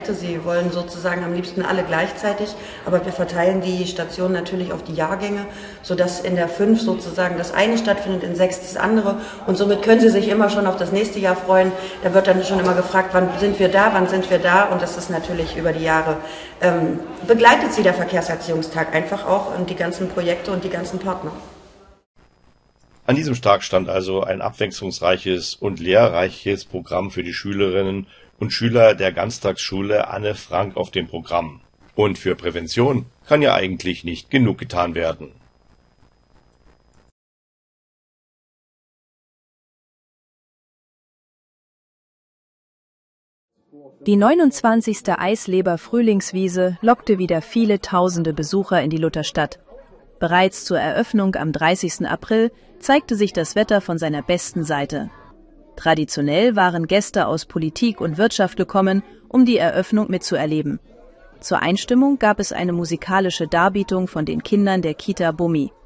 Sie wollen sozusagen am liebsten alle gleichzeitig, aber wir verteilen die Stationen natürlich auf die Jahrgänge, sodass in der 5 sozusagen das eine stattfindet, in 6 das andere. Und somit können Sie sich immer schon auf das nächste Jahr freuen. Da wird dann schon immer gefragt, wann sind wir da, wann sind wir da. Und das ist natürlich über die Jahre, begleitet Sie der Verkehrserziehungstag einfach auch und die ganzen Projekte und die ganzen Partner. An diesem Tag stand also ein abwechslungsreiches und lehrreiches Programm für die Schülerinnen und Schüler der Ganztagsschule Anne Frank auf dem Programm. Und für Prävention kann ja eigentlich nicht genug getan werden. Die 29. Eisleber-Frühlingswiese lockte wieder viele tausende Besucher in die Lutherstadt. Bereits zur Eröffnung am 30. April zeigte sich das Wetter von seiner besten Seite. Traditionell waren Gäste aus Politik und Wirtschaft gekommen, um die Eröffnung mitzuerleben. Zur Einstimmung gab es eine musikalische Darbietung von den Kindern der Kita Bummi.